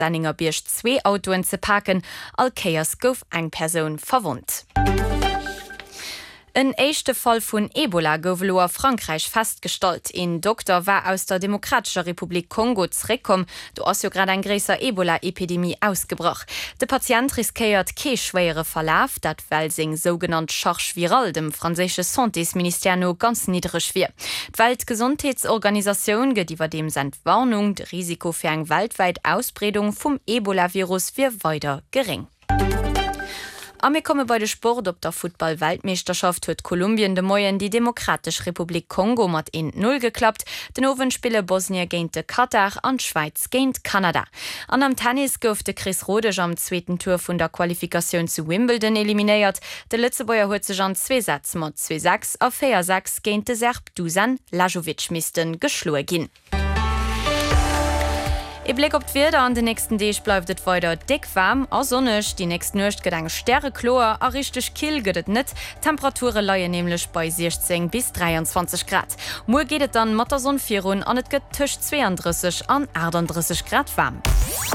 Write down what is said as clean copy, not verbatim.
Danninger Birch 2 Autoen ze packen, Alkeiers gouf eng Person verwundt. Ein echte Fall von Ebola gouf lo a Frankreich festgestellt. In Doktor war aus der Demokratischer Republik Kongo zurückgekommen. Du hast ja gerade ein größer Ebola-Epidemie ausgebracht. Der Patient riskiert kein schwere Verlauf, dat weil sing sogenannt Charge viral dem französische Santé-Minister no ganz niedrig wird. Die Weltgesundheitsorganisation gibt über dem seine Warnung, das Risiko für eine weltweite Ausbreitung vom Ebola-Virus wird weiter gering. Wir kommen bei der Sport op der Football-Weltmeisterschaft huet Kolumbien de Moien die Demokratische Republik Kongo mat 1-0 geklappt, den Owenspiele Bosnien géint de Katar an Schweiz géint Kanada. An am Tennis gouf de Chris Rodeg am zweiten Tour vun der Qualifikation zu Wimbledon eliminéiert. De Lützebauer huet sech an 2 Sätze mat 2-6 a 4-6 géint de Serb Dusan Lajovic misten geschloe ginn. E Blick op d'Wetter an den nächsten Deeg bleibt et weiter dick warm, a sonnech, die nächsten Nøcht gët eng Sterreklor, a richtig kill gëtt et net. Temperature leie nämlich bei 16 bis 23 Grad. Mur geht et dann mat der Sonn virun an et gëtt tëcht 32 an 38 Grad warm.